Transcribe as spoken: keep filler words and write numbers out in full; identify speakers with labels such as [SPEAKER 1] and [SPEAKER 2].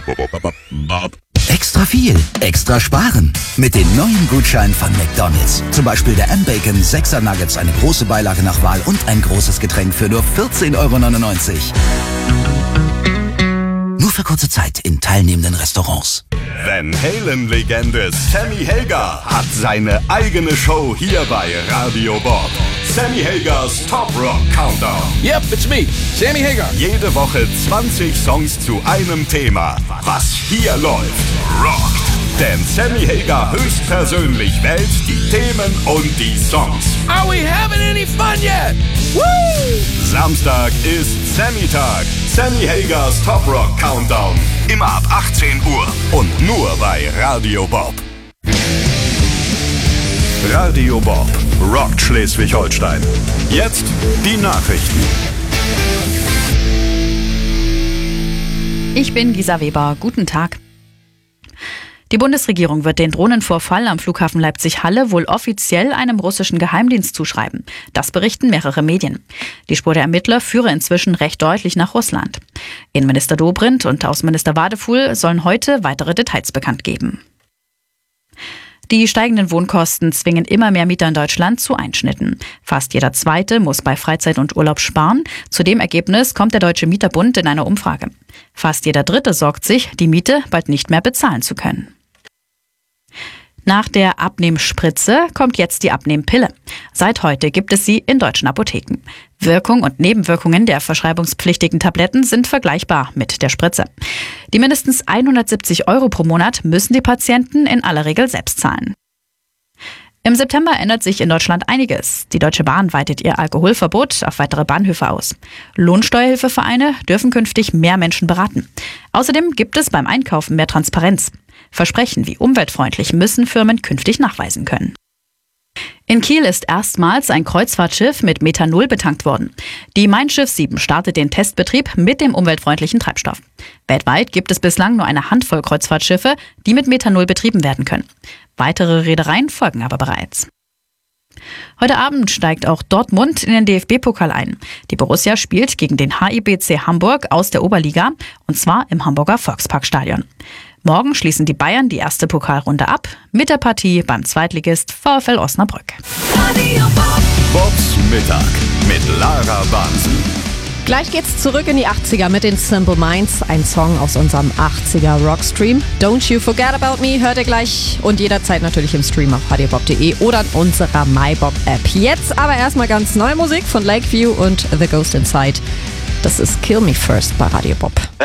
[SPEAKER 1] Extra viel, extra sparen. Mit den neuen Gutscheinen von McDonald's. Zum Beispiel der M-Bacon sechser Nuggets, eine große Beilage nach Wahl und ein großes Getränk für nur vierzehn Euro neunundneunzig. Nur für kurze Zeit in teilnehmenden Restaurants.
[SPEAKER 2] Van Halen-Legende Sammy Hagar hat seine eigene Show hier bei Radio Bob. Sammy Hagars Top Rock Countdown.
[SPEAKER 3] Yep, it's me, Sammy Hagar.
[SPEAKER 2] Jede Woche zwanzig Songs zu einem Thema. Was hier läuft, rockt. Denn Sammy Hagar höchstpersönlich wählt die Themen und die Songs.
[SPEAKER 3] Are we having any fun yet? Woo!
[SPEAKER 2] Samstag ist Sammy-Tag. Sammy Hagars Top Rock Countdown. Immer ab achtzehn Uhr und nur bei Radio Bob. Radio Bob rockt Schleswig-Holstein. Jetzt die Nachrichten.
[SPEAKER 4] Ich bin Gisa Weber. Guten Tag. Die Bundesregierung wird den Drohnenvorfall am Flughafen Leipzig-Halle wohl offiziell einem russischen Geheimdienst zuschreiben. Das berichten mehrere Medien. Die Spur der Ermittler führe inzwischen recht deutlich nach Russland. Innenminister Dobrindt und Außenminister Wadefuhl sollen heute weitere Details bekannt geben. Die steigenden Wohnkosten zwingen immer mehr Mieter in Deutschland zu Einschnitten. Fast jeder Zweite muss bei Freizeit und Urlaub sparen. Zu dem Ergebnis kommt der Deutsche Mieterbund in einer Umfrage. Fast jeder Dritte sorgt sich, die Miete bald nicht mehr bezahlen zu können. Nach der Abnehmspritze kommt jetzt die Abnehmpille. Seit heute gibt es sie in deutschen Apotheken. Wirkung und Nebenwirkungen der verschreibungspflichtigen Tabletten sind vergleichbar mit der Spritze. Die mindestens hundertsiebzig Euro pro Monat müssen die Patienten in aller Regel selbst zahlen. Im September ändert sich in Deutschland einiges. Die Deutsche Bahn weitet ihr Alkoholverbot auf weitere Bahnhöfe aus. Lohnsteuerhilfevereine dürfen künftig mehr Menschen beraten. Außerdem gibt es beim Einkaufen mehr Transparenz. Versprechen wie umweltfreundlich müssen Firmen künftig nachweisen können. In Kiel ist erstmals ein Kreuzfahrtschiff mit Methanol betankt worden. Die Mein Schiff sieben startet den Testbetrieb mit dem umweltfreundlichen Treibstoff. Weltweit gibt es bislang nur eine Handvoll Kreuzfahrtschiffe, die mit Methanol betrieben werden können. Weitere Reedereien folgen aber bereits. Heute Abend steigt auch Dortmund in den D F B-Pokal ein. Die Borussia spielt gegen den H I B C Hamburg aus der Oberliga, und zwar im Hamburger Volksparkstadion. Morgen schließen die Bayern die erste Pokalrunde ab mit der Partie beim Zweitligist VfL Osnabrück.
[SPEAKER 2] Bobs Mittag mit Lara Bansen.
[SPEAKER 5] Gleich geht's zurück in die achtziger mit den Simple Minds. Ein Song aus unserem achtziger Rockstream. Don't You Forget About Me hört ihr gleich und jederzeit natürlich im Stream auf radiobob punkt de oder in unserer MyBob-App. Jetzt aber erstmal ganz neue Musik von Lakeview und The Ghost Inside. Das ist Kill Me First bei Radio Bob.